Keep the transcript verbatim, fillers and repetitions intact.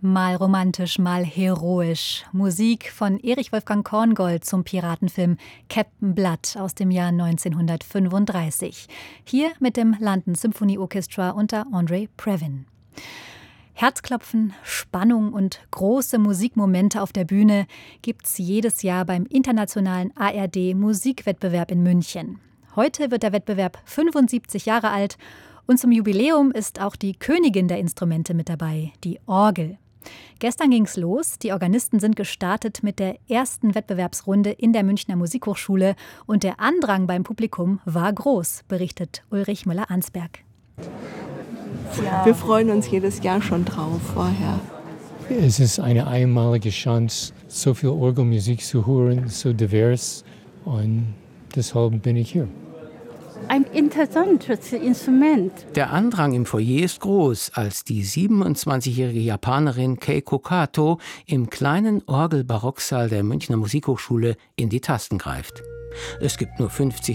Mal romantisch, mal heroisch. Musik von Erich Wolfgang Korngold zum Piratenfilm Captain Blood aus dem Jahr neunzehnhundertfünfunddreißig. Hier mit dem London Symphony Orchestra unter Andre Previn. Herzklopfen, Spannung und große Musikmomente auf der Bühne gibt's jedes Jahr beim internationalen A R D Musikwettbewerb in München. Heute wird der Wettbewerb fünfundsiebzig Jahre alt und zum Jubiläum ist auch die Königin der Instrumente mit dabei, die Orgel. Gestern ging's los. Die Organisten sind gestartet mit der ersten Wettbewerbsrunde in der Münchner Musikhochschule und der Andrang beim Publikum war groß, berichtet Ulrich Müller-Ansberg. Ja. Wir freuen uns jedes Jahr schon drauf vorher. Es ist eine einmalige Chance, so viel Orgelmusik zu hören, so divers, und deshalb bin ich hier. Ein interessantes Instrument. Der Andrang im Foyer ist groß, als die siebenundzwanzigjährige Japanerin Keiko Kato im kleinen Orgel-Barocksaal der Münchner Musikhochschule in die Tasten greift. Es gibt nur fünfzig